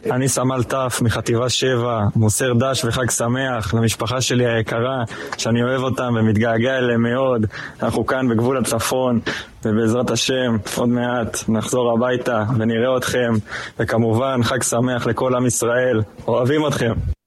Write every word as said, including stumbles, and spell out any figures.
אני סמל תף מחטיבה שבע, מוסר דש וחג שמח למשפחה שלי היקרה, שאני אוהב אותם ומתגעגע אליהם מאוד. אנחנו כאן בגבול הצפון, ובעזרת השם עוד מעט נחזור הביתה ונראה אתכם, וכמובן חג שמח לכל עם ישראל, אוהבים אתכם.